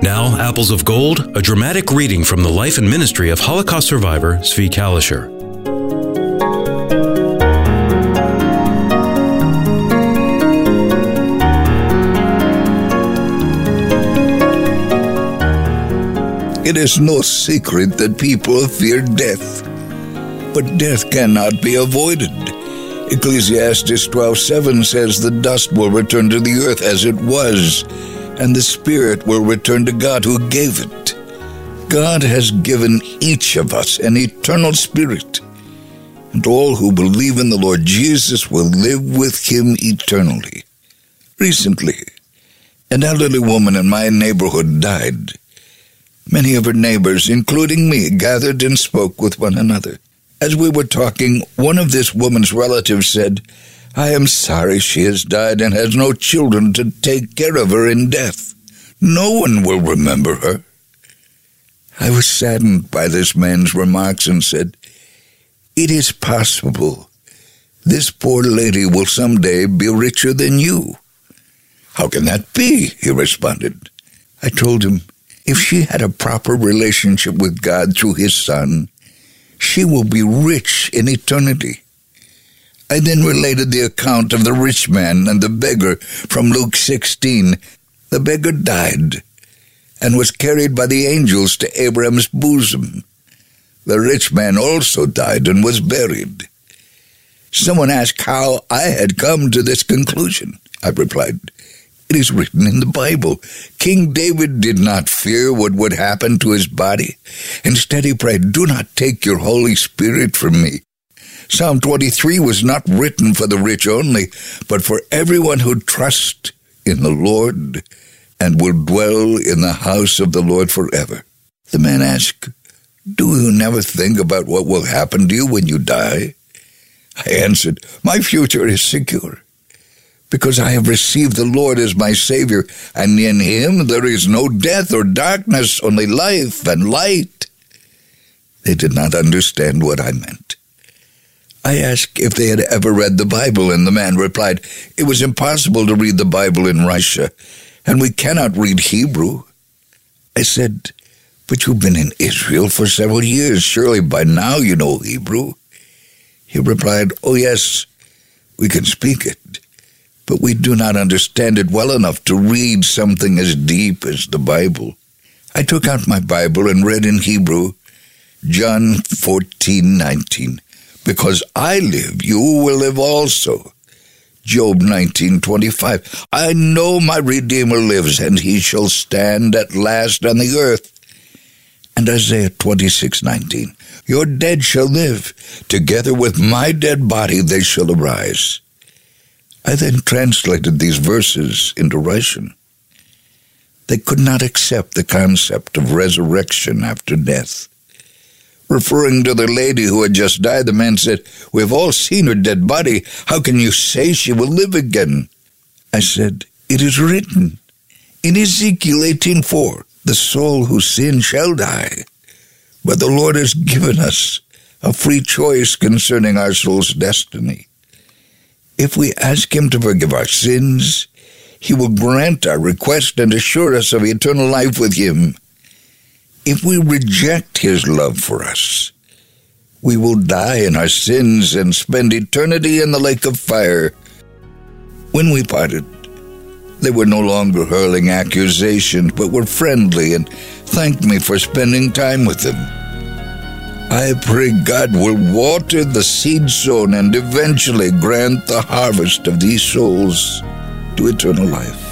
Now, Apples of Gold, a dramatic reading from the life and ministry of Holocaust survivor Zvi Kalisher. It is no secret that people fear death, but death cannot be avoided. Ecclesiastes 12:7 says the dust will return to the earth as it was, and the spirit will return to God who gave it. God has given each of us an eternal spirit, and all who believe in the Lord Jesus will live with him eternally. Recently, an elderly woman in my neighborhood died. Many of her neighbors, including me, gathered and spoke with one another. As we were talking, one of this woman's relatives said, "I am sorry she has died and has no children to take care of her in death. No one will remember her." I was saddened by this man's remarks and said, "It is possible this poor lady will someday be richer than you." "How can that be?" he responded. I told him, if she had a proper relationship with God through his Son, she will be rich in eternity. I then related the account of the rich man and the beggar from Luke 16. The beggar died and was carried by the angels to Abraham's bosom. The rich man also died and was buried. Someone asked how I had come to this conclusion. I replied, "It is written in the Bible. King David did not fear what would happen to his body. Instead, he prayed, 'Do not take your Holy Spirit from me.' Psalm 23 was not written for the rich only, but for everyone who trusts in the Lord and will dwell in the house of the Lord forever." The man asked, "Do you never think about what will happen to you when you die?" I answered, "My future is secure, because I have received the Lord as my Savior, and in him there is no death or darkness, only life and light." They did not understand what I meant. I asked if they had ever read the Bible, and the man replied, "It was impossible to read the Bible in Russia, and we cannot read Hebrew." I said, "But you've been in Israel for several years. Surely by now you know Hebrew." He replied, "Oh yes, we can speak it, but we do not understand it well enough to read something as deep as the Bible." I took out my Bible and read in Hebrew, John 14:19. "Because I live, you will live also." Job 19:25. "I know my Redeemer lives, and he shall stand at last on the earth." And Isaiah 26:19. "Your dead shall live, together with my dead body they shall arise." I then translated these verses into Russian. They could not accept the concept of resurrection after death. Referring to the lady who had just died, the man said, "We've all seen her dead body. How can you say she will live again?" I said, "It is written in Ezekiel 18:4, the soul who sins shall die. But the Lord has given us a free choice concerning our soul's destiny. If we ask him to forgive our sins, he will grant our request and assure us of eternal life with him. If we reject his love for us, we will die in our sins and spend eternity in the lake of fire." When we parted, they were no longer hurling accusations, but were friendly and thanked me for spending time with them. I pray God will water the seed sown and eventually grant the harvest of these souls to eternal life.